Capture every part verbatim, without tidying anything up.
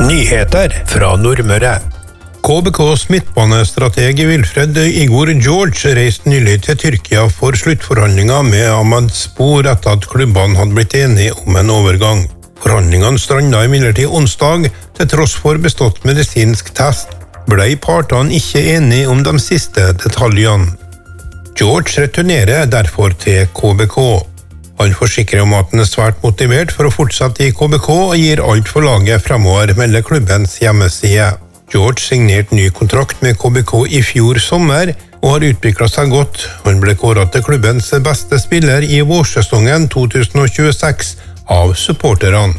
Nyheter fra Nordmøre. K B K's midtbanestrateg Wilfred Igor George reiste nylig til Tyrkia for sluttforhandlinger med Ahmedspor etter at klubbene hadde blitt enige om en overgang. Forhandlingene strandet imidlertid onsdag, til tross for bestått medisinsk test, ble partene ikke enige om de siste detaljene. George returnerer derfor til K B K. Han forsikrer om at han er svært motivert for å fortsette i K B K og gir alt for laget fremover, melder klubbens hjemmeside. George signerte ny kontrakt med K B K i fjor sommer og har utviklet seg godt. Han ble kåret til klubbens beste spiller i vårsesongen to tusen tjueseks av supporterne.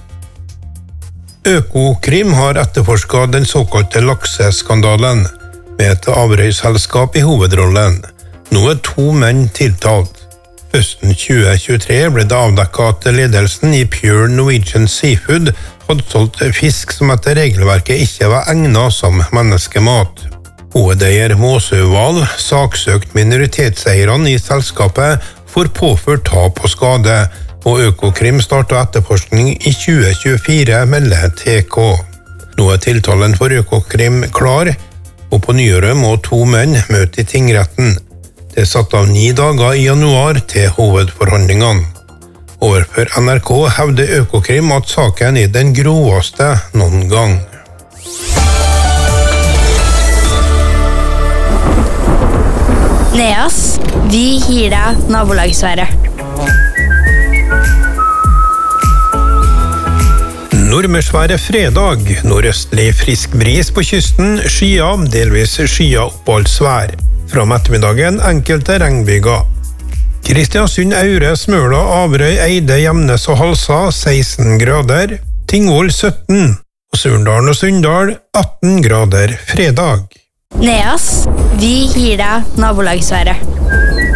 Økokrim har etterforsket den såkalte lakseskandalen, med et avrøysselskap i hovedrollen. Nå er to menn tiltalt. Høsten tjue tjuetre ble det avdekket at ledelsen i Pure Norwegian Seafood hadde solgt fisk som etter regelverket ikke var egnet som menneskemat. Hovedeier Måsøval saksøkt minoritetseierne i selskapet for påført tap og skade, og Økokrim startet etterforskning i tjue tjuefire, melder T K. Nå er tiltalen for Økokrim klar, og på nyåret må to menn møte i tingretten. Det er satt av ni dager i januar til hovedforhandlingene. Overfor N R K hevder Økokrim at saken er den groveste noen gang. Neas, vi gir deg nabolagsværet. Nordmørsværet fredag, nordøstlig frisk bris på kysten, skyer, delvis skyer oppholdsvær. Fra ettermiddagen enkelte regnbyger. Kristiansund, Aure, Smøla, Averøy, Eide, Gjemnes og Halsa seksten grader, Tingvoll sytten, og Surndalen og Sunndal atten grader fredag. Neas, vi gir deg nabolagsværet.